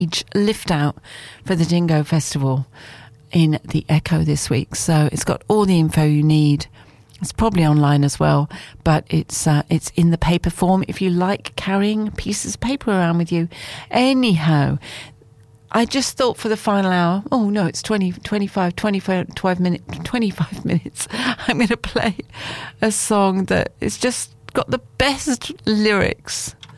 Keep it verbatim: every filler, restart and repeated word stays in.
lift out for the Dingo Festival in the Echo this week. So it's got all the info you need. It's probably online as well, but it's uh, it's in the paper form if you like carrying pieces of paper around with you. Anyhow, I just thought for the final hour, oh no, it's twenty, twenty-five, twenty-five, twelve minutes, twenty-five minutes. I'm going to play a song that is just got the best lyrics